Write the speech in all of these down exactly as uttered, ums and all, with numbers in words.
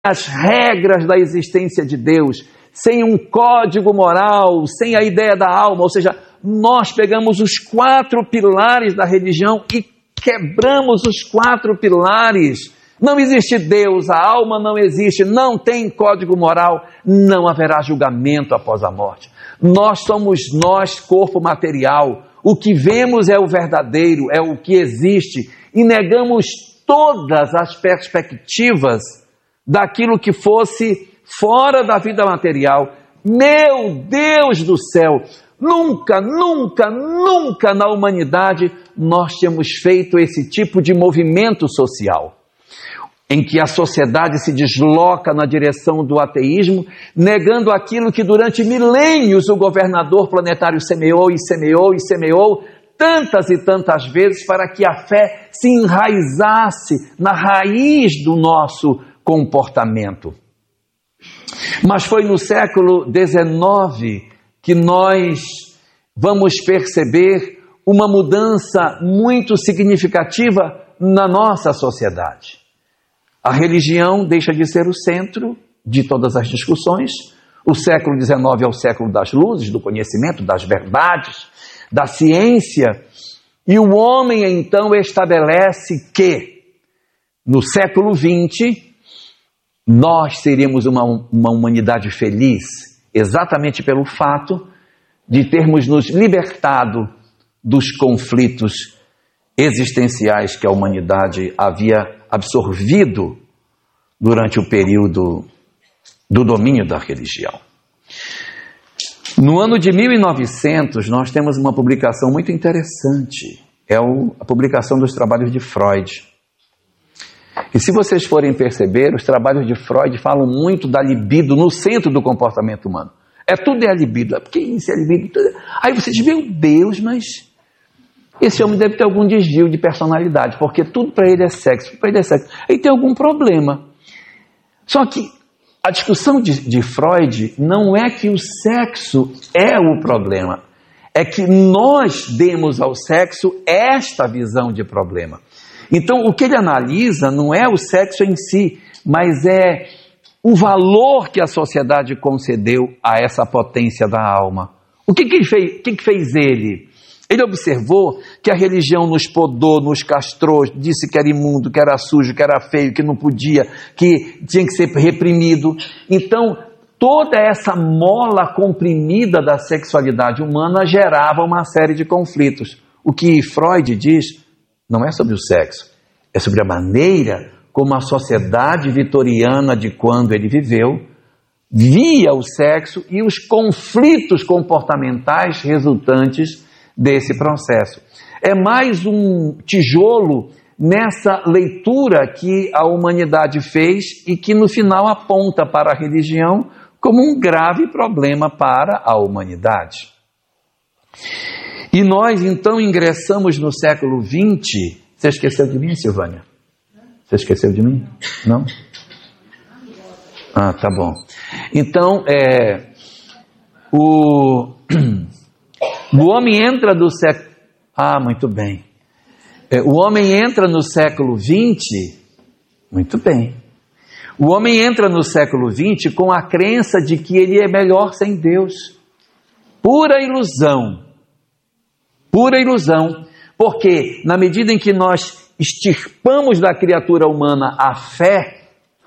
as regras da existência de Deus, sem um código moral, sem a ideia da alma, ou seja, nós pegamos os quatro pilares da religião e quebramos os quatro pilares. Não existe Deus, a alma não existe, não tem código moral, não haverá julgamento após a morte. Nós somos nós, corpo material, o que vemos é o verdadeiro, é o que existe, e negamos todas as perspectivas daquilo que fosse fora da vida material. Meu Deus do céu, nunca, nunca, nunca na humanidade nós tínhamos feito esse tipo de movimento social, em que a sociedade se desloca na direção do ateísmo, negando aquilo que durante milênios o governador planetário semeou e semeou e semeou tantas e tantas vezes para que a fé se enraizasse na raiz do nosso comportamento. Mas foi no século dezenove que nós vamos perceber uma mudança muito significativa na nossa sociedade. A religião deixa de ser o centro de todas as discussões. O século dezenove é o século das luzes, do conhecimento, das verdades, da ciência. E o homem então estabelece que no século vinte nós seríamos uma, uma humanidade feliz, exatamente pelo fato de termos nos libertado dos conflitos existenciais que a humanidade havia absorvido durante o período do domínio da religião. No ano de mil e novecentos, nós temos uma publicação muito interessante, é o, a publicação dos trabalhos de Freud. E se vocês forem perceber, os trabalhos de Freud falam muito da libido no centro do comportamento humano. É tudo é a libido, porque isso é a libido. Tudo... Aí vocês veem, meu Deus, mas esse homem deve ter algum desvio de personalidade, porque tudo para ele é sexo, para ele é sexo. Aí tem algum problema. Só que a discussão de, de Freud não é que o sexo é o problema, é que nós demos ao sexo esta visão de problema. Então, o que ele analisa não é o sexo em si, mas é o valor que a sociedade concedeu a essa potência da alma. O que, que, ele fez, o que, que fez ele? Ele observou que a religião nos podou, nos castrou, disse que era imundo, que era sujo, que era feio, que não podia, que tinha que ser reprimido. Então, toda essa mola comprimida da sexualidade humana gerava uma série de conflitos. O que Freud diz não é sobre o sexo, é sobre a maneira como a sociedade vitoriana de quando ele viveu via o sexo e os conflitos comportamentais resultantes desse processo. É mais um tijolo nessa leitura que a humanidade fez e que no final aponta para a religião como um grave problema para a humanidade. E nós então ingressamos no século vinte. Você esqueceu de mim, Silvânia? Você esqueceu de mim? Não? Ah, tá bom. Então, é, o, o homem entra do século... Ah, muito bem. É, o homem entra no século vinte... Muito bem. O homem entra no século vinte com a crença de que ele é melhor sem Deus. Pura ilusão. Pura ilusão. Porque na medida em que nós extirpamos da criatura humana a fé,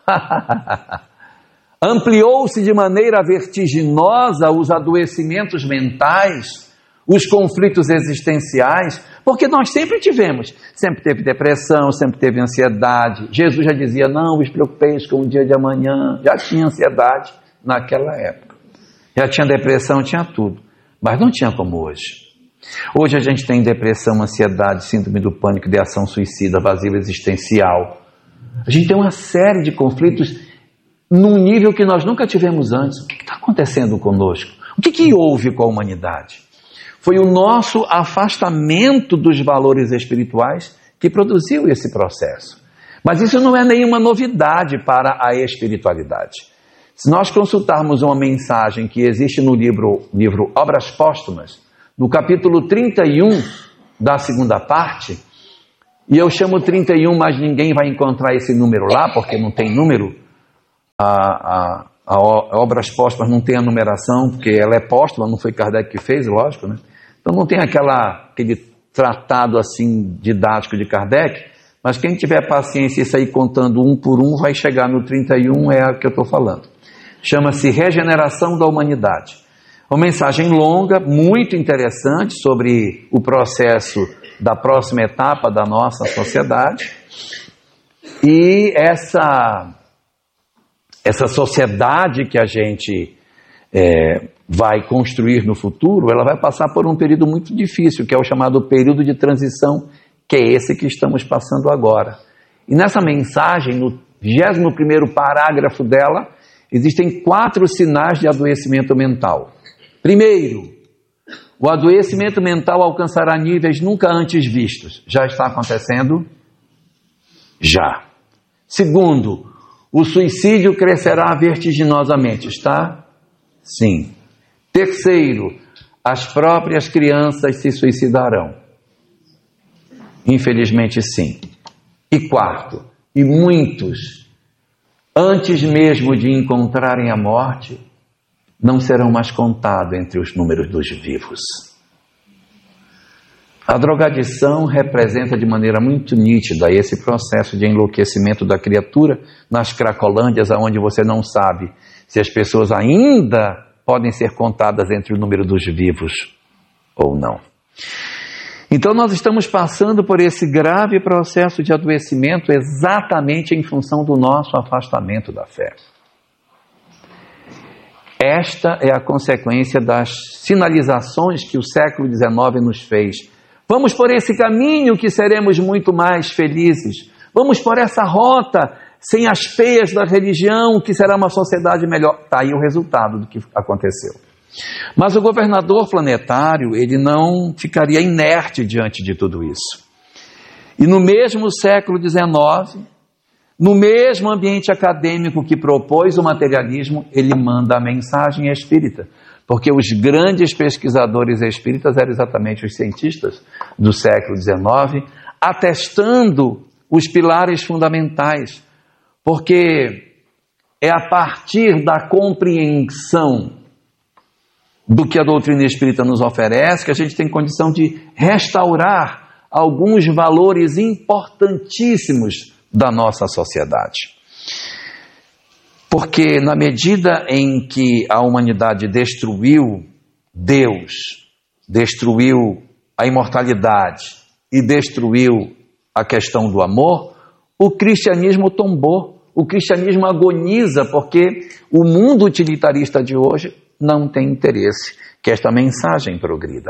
ampliou-se de maneira vertiginosa os adoecimentos mentais, os conflitos existenciais, porque nós sempre tivemos, sempre teve depressão, sempre teve ansiedade. Jesus já dizia, não vos preocupeis com o dia de amanhã, já tinha ansiedade naquela época, já tinha depressão, tinha tudo, mas não tinha como hoje. Hoje a gente tem depressão, ansiedade, síndrome do pânico, ideação suicida, vazio existencial. A gente tem uma série de conflitos num nível que nós nunca tivemos antes. O que está acontecendo conosco? O que, que houve com a humanidade? Foi o nosso afastamento dos valores espirituais que produziu esse processo. Mas isso não é nenhuma novidade para a espiritualidade. Se nós consultarmos uma mensagem que existe no livro, livro Obras Póstumas, no capítulo trinta e um da segunda parte, e eu chamo trinta e um, mas ninguém vai encontrar esse número lá, porque não tem número, a, a, a Obras Póstumas não tem a numeração, porque ela é póstuma, não foi Kardec que fez, lógico, né? Então não tem aquela, aquele tratado assim didático de Kardec, mas quem tiver paciência e sair contando um por um, vai chegar no trinta e um, é o que eu estou falando. Chama-se Regeneração da Humanidade. Uma mensagem longa, muito interessante, sobre o processo da próxima etapa da nossa sociedade. E essa, essa sociedade que a gente é, vai construir no futuro, ela vai passar por um período muito difícil, que é o chamado período de transição, que é esse que estamos passando agora. E nessa mensagem, no vigésimo primeiro parágrafo dela, existem quatro sinais de adoecimento mental. Primeiro, o adoecimento mental alcançará níveis nunca antes vistos. Já está acontecendo? Já. Segundo, o suicídio crescerá vertiginosamente. Está? Sim. Terceiro, as próprias crianças se suicidarão. Infelizmente, sim. E quarto, e muitos, antes mesmo de encontrarem a morte, não serão mais contados entre os números dos vivos. A drogadição representa de maneira muito nítida esse processo de enlouquecimento da criatura nas cracolândias, onde você não sabe se as pessoas ainda podem ser contadas entre o número dos vivos ou não. Então nós estamos passando por esse grave processo de adoecimento exatamente em função do nosso afastamento da fé. Esta é a consequência das sinalizações que o século dezenove nos fez. Vamos por esse caminho que seremos muito mais felizes. Vamos por essa rota sem as peias da religião, que será uma sociedade melhor. Está aí o resultado do que aconteceu. Mas o governador planetário, ele não ficaria inerte diante de tudo isso. E no mesmo século dezenove, no mesmo ambiente acadêmico que propôs o materialismo, ele manda a mensagem espírita. Porque os grandes pesquisadores espíritas eram exatamente os cientistas do século dezenove, atestando os pilares fundamentais. Porque é a partir da compreensão do que a doutrina espírita nos oferece que a gente tem condição de restaurar alguns valores importantíssimos da nossa sociedade. Porque na medida em que a humanidade destruiu Deus, destruiu a imortalidade e destruiu a questão do amor, o cristianismo tombou, o cristianismo agoniza, porque o mundo utilitarista de hoje não tem interesse que esta mensagem progrida.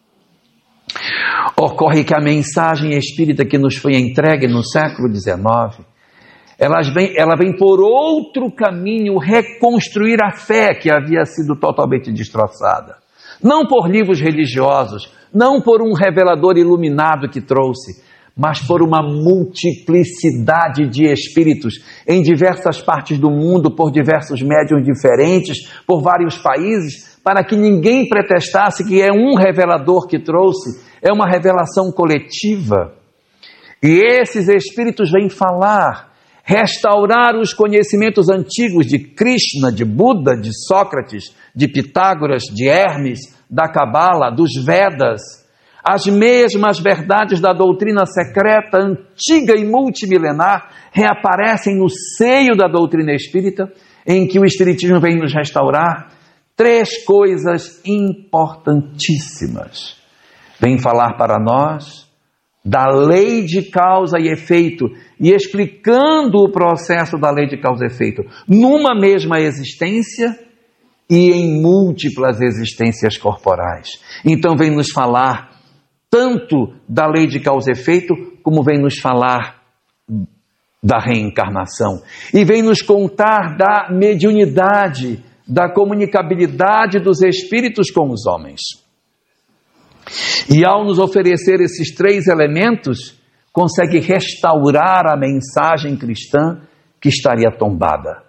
Ocorre que a mensagem espírita que nos foi entregue no século dezenove, ela vem, ela vem por outro caminho reconstruir a fé que havia sido totalmente destroçada. Não por livros religiosos, não por um revelador iluminado que trouxe, mas por uma multiplicidade de espíritos em diversas partes do mundo, por diversos médiuns diferentes, por vários países, para que ninguém pretestasse que é um revelador que trouxe, é uma revelação coletiva. E esses espíritos vêm falar, restaurar os conhecimentos antigos de Krishna, de Buda, de Sócrates, de Pitágoras, de Hermes, da Cabala, dos Vedas. As mesmas verdades da doutrina secreta, antiga e multimilenar, reaparecem no seio da doutrina espírita, em que o Espiritismo vem nos restaurar três coisas importantíssimas. Vem falar para nós da lei de causa e efeito, e explicando o processo da lei de causa e efeito numa mesma existência e em múltiplas existências corporais. Então vem nos falar tanto da lei de causa e efeito, como vem nos falar da reencarnação. E vem nos contar da mediunidade, da comunicabilidade dos espíritos com os homens. E ao nos oferecer esses três elementos, consegue restaurar a mensagem cristã que estaria tombada.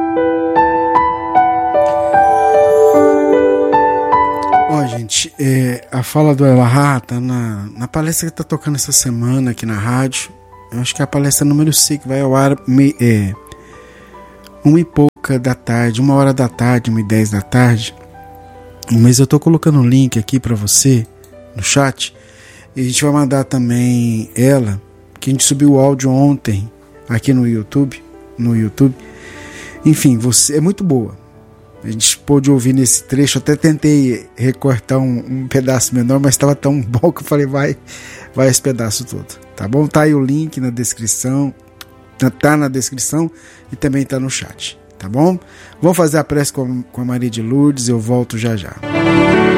Ó, gente, é, a fala do Elahá está na, na palestra que está tocando essa semana aqui na rádio. Eu acho que é a palestra número cinco, que vai ao ar me, é, uma e pouca da tarde, uma hora da tarde, uma e dez da tarde. Mas eu tô colocando um link aqui para você no chat. E a gente vai mandar também ela, que a gente subiu o áudio ontem aqui no YouTube, no YouTube. Enfim, você é muito boa. A gente pôde ouvir nesse trecho. Até tentei recortar um, um pedaço menor, mas estava tão bom que eu falei, vai, vai esse pedaço todo, tá bom? Tá aí o link na descrição, tá na descrição e também tá no chat, tá bom? Vamos fazer a prece com, com a Maria de Lourdes, eu volto já já.